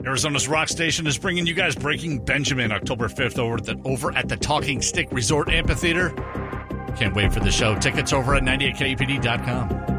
Arizona's Rock Station is bringing you guys Breaking Benjamin October 5th over at the Talking Stick Resort Amphitheater. Can't wait for the show. Tickets over at 98KUPD.com.